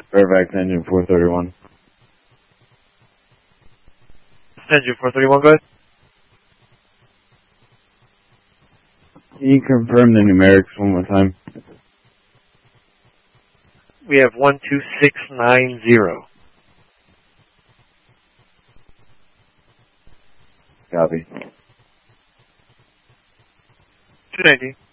Fairfax engine 431. Engine 431, go ahead. Can you confirm the numerics one more time? We have 12690. Copy. 290.